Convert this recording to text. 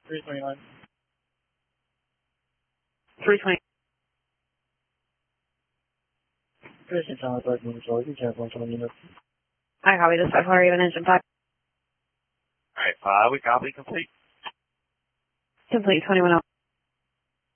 329. 320. Christian Thomas, Dark Moon Patrol. You can't one coming unit. I copy this 5 even engine 5. Alright, 5, we copy complete. Complete 21 hours.